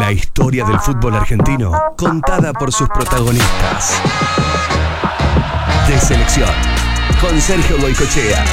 La historia del fútbol argentino contada por sus protagonistas. De Selección, con Sergio Goycochea.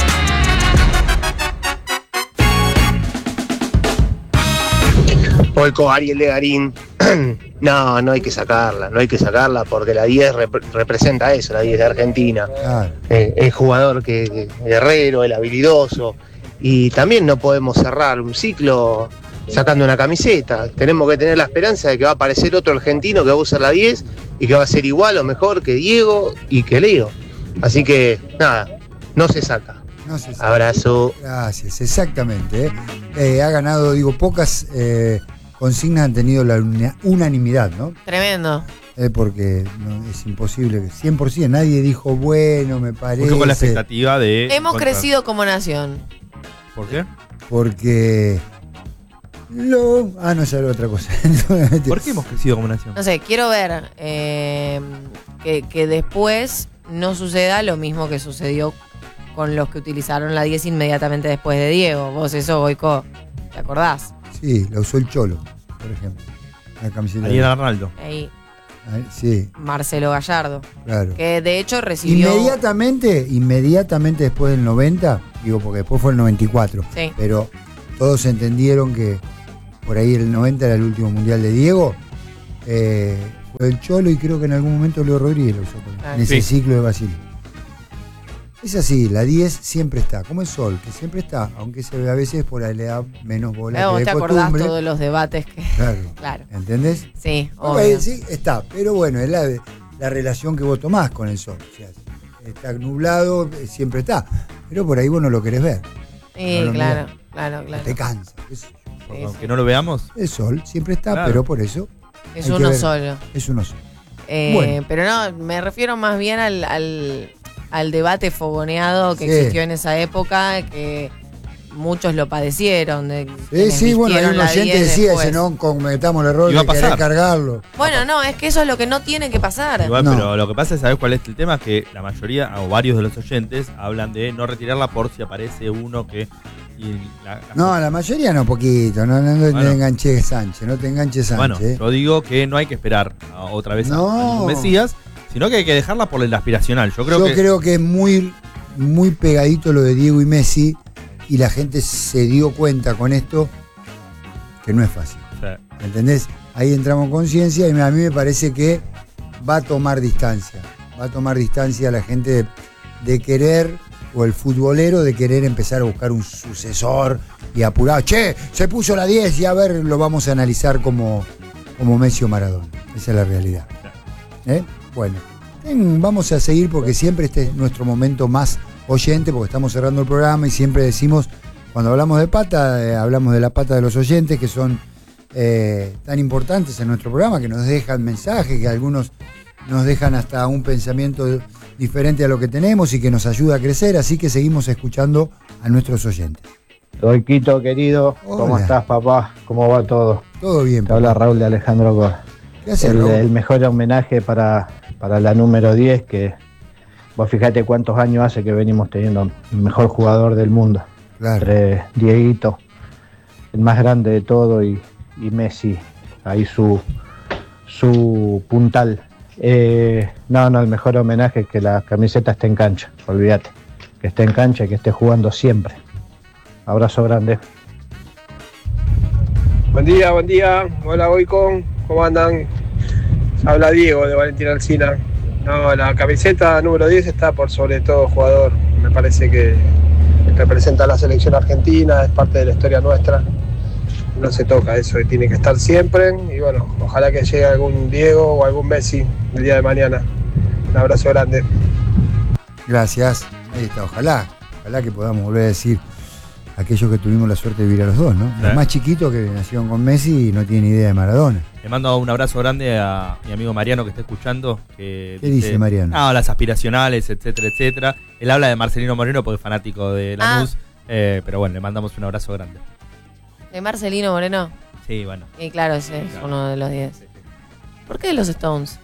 Polco, Ariel de Garín. No hay que sacarla porque la 10 representa eso, la 10 de Argentina. El jugador que guerrero, el habilidoso. Y también no podemos cerrar un ciclo sacando una camiseta. Tenemos que tener la esperanza de que va a aparecer otro argentino que va a usar la 10 y que va a ser igual o mejor que Diego y que Leo. Así que nada, no se saca. Abrazo. Gracias, exactamente. Ha ganado, pocas consignas han tenido la unanimidad, ¿no? Tremendo. Porque no, es imposible, 100%, nadie dijo, bueno, me parece. Mucho con la expectativa de... Hemos crecido como nación. ¿Por qué? Porque... no sé otra cosa. ¿Por qué hemos crecido como nación? No sé, quiero ver que después no suceda lo mismo que sucedió con los que utilizaron la 10 inmediatamente después de Diego. Vos eso, Goico, ¿te acordás? Sí, la usó el Cholo, por ejemplo. La camiseta. Ariel Arnaldo. Ahí. Sí. Marcelo Gallardo. Claro. Que de hecho recibió... Inmediatamente después del 90, porque después fue el 94. Sí. Pero todos entendieron que por ahí el 90 era el último mundial de Diego. Fue el Cholo y creo que en algún momento Leo Rodríguez lo usó en ese ciclo de Basile. Es así, la 10 siempre está, como el sol, que siempre está, aunque se ve a veces por ahí le da menos bola que de ¿te acordás todos los debates que... Claro. ¿Entendés? Sí, obvio. Sí, está, pero bueno, es la relación que vos tomás con el sol. O sea, está nublado, siempre está, pero por ahí vos no lo querés ver. Sí, no claro. Te cansa. Aunque no lo veamos. El sol siempre está, pero por eso... Es uno solo. Es uno solo. Bueno. Pero no, me refiero más bien al debate fogoneado que existió en esa época, que muchos lo padecieron. Sí, bueno, hay un oyente decía, si no cometamos el error de querer cargarlo. Bueno, no, es que eso es lo que no tiene que pasar. Igual, pero lo que pasa es, ¿sabes cuál es el tema? Que la mayoría, o varios de los oyentes, hablan de no retirarla por si aparece uno que... la mayoría no, poquito, no te enganches Sánchez, Bueno, yo digo que no hay que esperar otra vez a un Mesías, sino que hay que dejarla por el aspiracional. Yo creo que es muy, muy pegadito lo de Diego y Messi, y la gente se dio cuenta con esto que no es fácil. Sí. ¿Entendés? Ahí entramos en conciencia y a mí me parece que va a tomar distancia. Va a tomar distancia la gente de querer, o el futbolero de querer empezar a buscar un sucesor y apurado. Che, se puso la 10 y a ver, lo vamos a analizar como Messi o Maradona. Esa es la realidad. Bueno, vamos a seguir porque siempre este es nuestro momento más oyente, porque estamos cerrando el programa y siempre decimos, cuando hablamos de pata, hablamos de la pata de los oyentes, que son tan importantes en nuestro programa, que nos dejan mensajes, que algunos nos dejan hasta un pensamiento diferente a lo que tenemos y que nos ayuda a crecer, así que seguimos escuchando a nuestros oyentes. Goiquito, querido, ¿cómo estás, papá? ¿Cómo va todo? Todo bien, papá. Te habla Raúl de Alejandro Cor. ¿Qué haces, el mejor homenaje para la número 10, que vos fijate cuántos años hace que venimos teniendo el mejor jugador del mundo. Claro. Entre Dieguito, el más grande de todo, y Messi, ahí su puntal. El mejor homenaje es que la camiseta esté en cancha, olvídate, que esté en cancha y que esté jugando siempre. Abrazo grande. Buen día, hola Goico, ¿cómo andan? Habla Diego de Valentín Alsina. No, la camiseta número 10 está por sobre todo jugador, me parece que representa a la selección argentina, es parte de la historia nuestra. No se toca eso, tiene que estar siempre, y bueno, ojalá que llegue algún Diego o algún Messi el día de mañana. Un abrazo grande. Gracias, ahí está, ojalá que podamos volver a decir aquellos que tuvimos la suerte de vivir a los dos, ¿no? Sí. Los más chiquitos que nacieron con Messi y no tienen idea de Maradona. Le mando un abrazo grande a mi amigo Mariano que está escuchando. ¿Qué dice Mariano? Las aspiracionales, etcétera, etcétera. Él habla de Marcelino Moreno porque es fanático de Lanús, pero bueno, le mandamos un abrazo grande. ¿De Marcelino Moreno? Sí, bueno. Y claro, ese es uno de los 10. Sí. ¿Por qué de los Stones?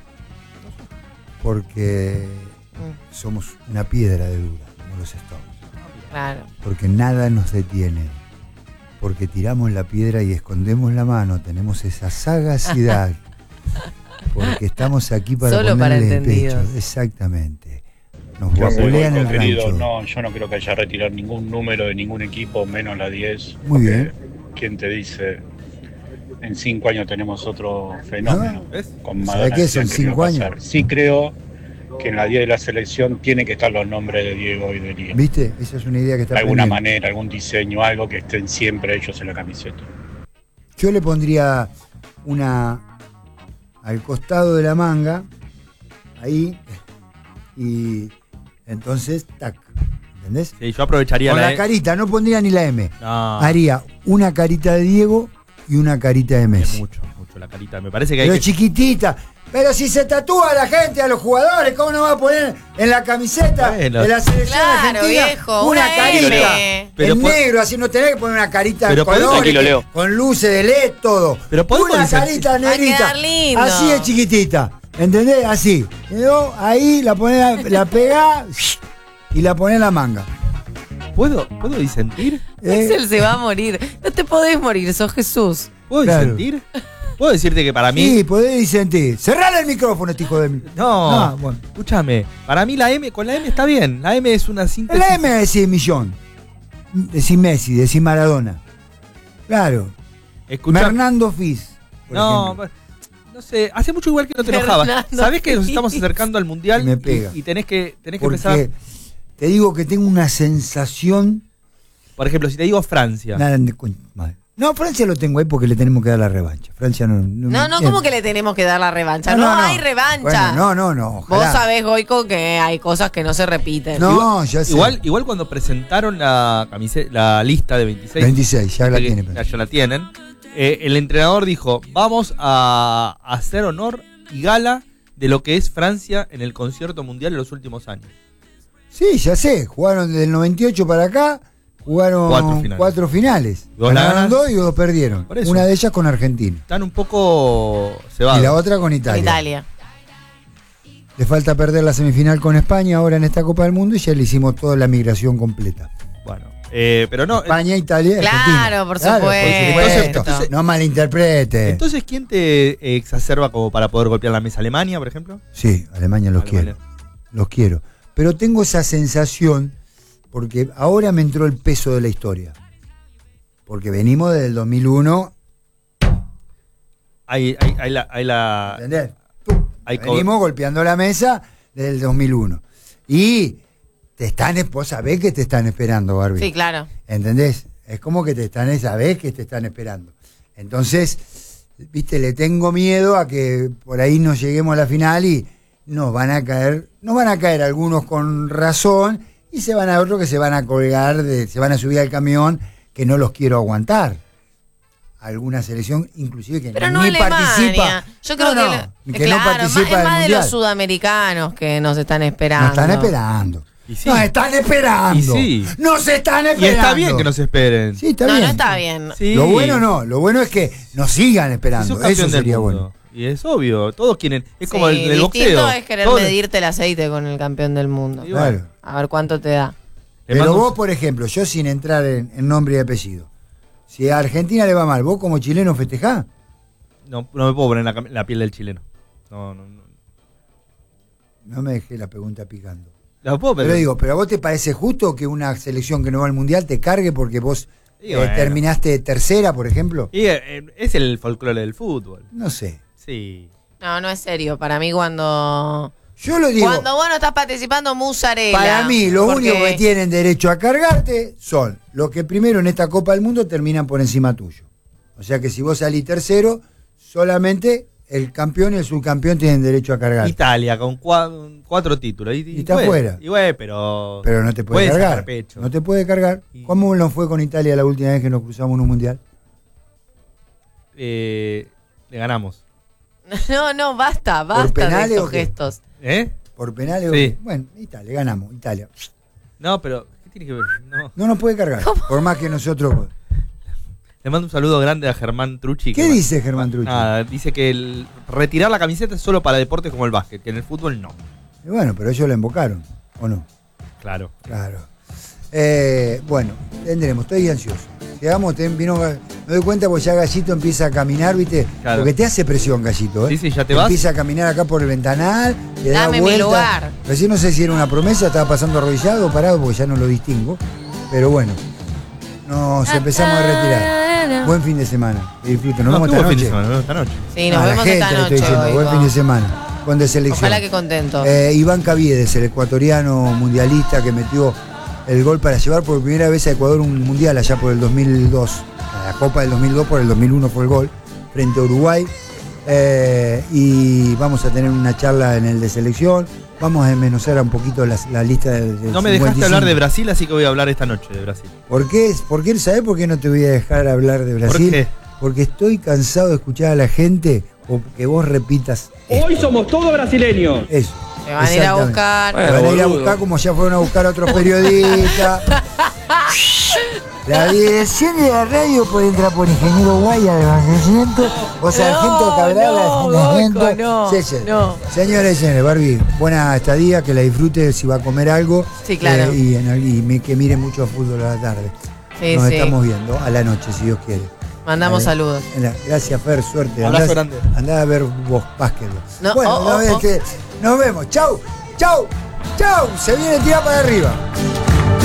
Porque somos una piedra de duda, como los Stones. Claro. Porque nada nos detiene. porque tiramos la piedra y escondemos la mano, tenemos esa sagacidad, porque estamos aquí para solo ponerle para el pecho. entendidos. Exactamente. Nos vapulean el rancho. No, yo no creo que haya retirado ningún número de ningún equipo, menos la 10. Muy bien. ¿Quién te dice? En 5 años tenemos otro fenómeno. Con ¿Sabes qué? Son 5 años. Sí creo que en la 10 de la selección tiene que estar los nombres de Diego y de Elías. ¿Viste? Esa es una idea que está De alguna pendiente. manera, algún diseño, algo que estén siempre ellos en la camiseta. Yo le pondría una al costado de la manga, ahí, y entonces, tac, ¿entendés? Sí, yo aprovecharía Con la E. carita, no pondría ni la M. No. Haría una carita de Diego y una carita de Messi. Mucho la carita. Me parece que hay Pero que... chiquitita. Pero si se tatúa a la gente, a los jugadores, ¿cómo no va a poner en la camiseta Bueno. de la selección Claro, argentina viejo, una una carita M. Pero en po- negro? Así no tenés que poner una carita Pero en podemos- colores, Tranquilo, Leo. con luces de LED, todo. Pero podemos una decir- carita Va a negrita. quedar lindo. Así es chiquitita. ¿Entendés? Así. Luego, ahí la ponés, la pegás y la ponés en la manga. ¿Puedo disentir? Axel se va a morir. No te podés morir, sos Jesús. ¿Puedo Claro. disentir? ¿Puedo decirte que para mí... Sí, podés disentir. Cerrale el micrófono, este hijo de mí. No, Ah, bueno. escúchame. Para mí la M, con la M está bien. La M es una síntesis. La M decís millón. Decís Messi, decís Maradona. Claro. Escucha, Hernando Fis. por no, ejemplo. no sé. Hace mucho igual que no te enojabas. Fernando Sabés que nos Fis. estamos acercando al mundial Me pega. y tenés que Porque empezar. te digo que tengo una sensación. Por ejemplo, si te digo Francia. Nada de madre. No, Francia lo tengo ahí porque le tenemos que dar la revancha. Francia no. No, ¿cómo que le tenemos que dar la revancha? No, hay revancha. Bueno, no. Vos Ojalá. sabés, Goico, que hay cosas que no se repiten. No, ya sé. Igual cuando presentaron la lista de 26. 26, ya la que tiene. ya la tienen. El entrenador dijo: vamos a hacer honor y gala de lo que es Francia en el concierto mundial en los últimos años. Sí, ya sé. Jugaron desde el 98 para acá. Jugaron 4 finales. Dos la Ganaron ganan. 2 y 2 perdieron. Por eso. Una de ellas con Argentina. Están un poco cebados. Y la otra con Italia. Italia. Le falta perder la semifinal con España ahora en esta Copa del Mundo y ya le hicimos toda la migración completa. Bueno, pero no. España, Italia, Claro, Argentina. por Claro, supuesto. Entonces- no malinterprete. Entonces, ¿quién te exacerba como para poder golpear la mesa? ¿Alemania, por ejemplo? Sí, Alemania los quiero. Los quiero. Pero tengo esa sensación porque ahora me entró el peso de la historia. Porque venimos desde el 2001. Hay la. ¿Entendés? Hay Venimos golpeando la mesa desde el 2001. Y vos sabés que te están esperando, Barbie. Sí, claro. ¿Entendés? Es como que sabés que te están esperando. Entonces, viste, le tengo miedo a que por ahí nos lleguemos a la final y nos van a caer algunos con razón y otros que se van a colgar, se van a subir al camión, que no los quiero aguantar. Alguna selección, inclusive que Pero ni no Alemania. participa. Yo creo que no participa es del más de mundial. los sudamericanos que nos están esperando. Nos están esperando. Y sí. Nos están esperando. Y sí. Nos están esperando. Y está bien que nos esperen. Sí, está No, bien. no está bien. Sí. Lo bueno no, lo bueno es que nos sigan esperando. Sos campeón Eso del sería mundo. bueno. Y es obvio, todos quieren. Es como Sí, el boxeo. distinto es querer Todos- medirte el aceite con el campeón del mundo. Y bueno, Claro. A ver cuánto te da. le Pero mando un- vos, por ejemplo, yo sin entrar en nombre y apellido, si a Argentina le va mal, ¿vos como chileno festejás? No me puedo poner la piel del chileno. No. No me dejé la pregunta picando. La puedo, Pero digo, ¿pero a vos te parece justo que una selección que no va al Mundial te cargue porque vos Y bueno. terminaste tercera, por ejemplo? Y, es el folclore del fútbol. No sé. Sí. No, no es serio. Para mí cuando Yo lo digo, vos no estás participando, musarela. para mí lo Porque- único que tienen derecho a cargarte son los que primero en esta Copa del Mundo terminan por encima tuyo. O sea que si vos salís tercero, solamente el campeón y el subcampeón tienen derecho a cargar. Italia con 4 títulos. Y está bueno, afuera. Y bueno, pero. Pero no te puede sacar cargar. pecho. No te puede cargar. ¿Cómo nos fue con Italia la última vez que nos cruzamos en un mundial? Le ganamos. No, basta ¿Por de penales estos o qué? gestos. ¿Eh? ¿Por penales? Sí. Bueno, Italia, ganamos, Italia. No, pero. ¿Qué tiene que ver? No. No nos puede cargar. Por más que nosotros. Le mando un saludo grande a Germán Trucci. ¿Qué dice Germán Trucci? Nada, dice que retirar la camiseta es solo para deportes como el básquet, que en el fútbol no. Y bueno, pero ellos la invocaron, ¿o no? Claro. Claro. Bueno, tendremos, estoy ansioso. Llegamos, me doy cuenta porque ya Gallito empieza a caminar, ¿viste? Claro. Porque te hace presión, Gallito, ¿eh? Sí, ya te vas. Empieza a caminar acá por el ventanal, te da Dame vuelta. mi lugar. Recién no sé si era una promesa, estaba pasando arrodillado o parado porque ya no lo distingo. Pero bueno, nos empezamos a retirar. Buen fin de semana. Que disfruten. Nos vemos esta noche. Sí, nos vemos la esta gente le noche. estoy diciendo, buen fin de semana. Con de selección. Ojalá que contentos. Iván Caviedes, el ecuatoriano mundialista que metió el gol para llevar por primera vez a Ecuador un mundial allá por el 2002. La Copa del 2002, por el 2001 fue el gol, frente a Uruguay. Y vamos a tener una charla en el de selección. Vamos a desmenuzar un poquito la lista del No me dejaste hablar de Brasil, así que voy a hablar esta noche de Brasil. ¿Por qué? ¿Sabés por qué no te voy a dejar hablar de Brasil? ¿Por qué? Porque estoy cansado de escuchar a la gente o que vos repitas. Hoy somos todos brasileños. Eso. Me van a ir a buscar. Me van a ir a buscar como ya fueron a buscar a otros periodistas. La dirección de la radio puede entrar por Ingeniero Guaya de Abastecimiento o Sargento Cabral no. Señores y señores, Barbie, buena estadía, que la disfrute si va a comer algo. Sí, claro. Que mire mucho fútbol a la tarde. Sí, Nos sí. estamos viendo a la noche, si Dios quiere. Mandamos saludos. Gracias, Fer, suerte. Abrazo grande. Andá a ver vos básquetbol. No, bueno, nos vemos. Chau. Se viene tirar para arriba.